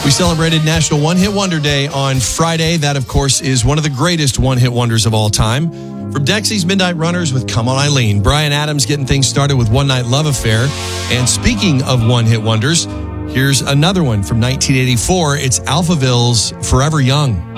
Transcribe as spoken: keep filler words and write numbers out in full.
We celebrated National One Hit Wonder Day on Friday. That, of course, is one of the greatest one-hit wonders of all time. From Dexy's Midnight Runners with Come On Eileen, Bryan Adams getting things started with One Night Love Affair. And speaking of one-hit wonders, here's another one from nineteen eighty-four. It's Alphaville's Forever Young.